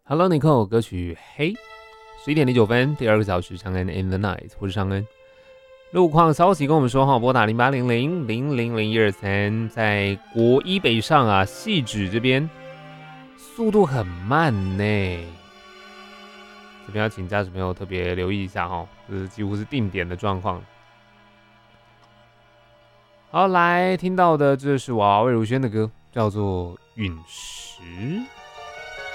Hello Nicole，歌曲《嘿》11点09分，第二个小时，长安 in the night，我是长安。路况消息跟我们说哈，拨打0800000123，在国一北上啊，汐止这边速度很慢呢，这边要请驾驶朋友特别留意一下哈，这是几乎是定点的状况。好，来听到的这是娃娃魏如萱的歌，叫做《陨石》。